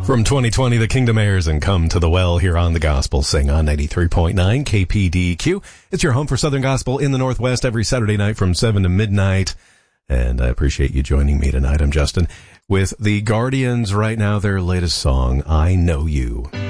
From 2020, the Kingdom Heirs and Come to the Well here on the Gospel Sing on 93.9 KPDQ. It's your home for Southern Gospel in the Northwest every Saturday night from 7 to midnight. And I appreciate you joining me tonight. I'm Justin with the Guardians right now, their latest song, I Know You.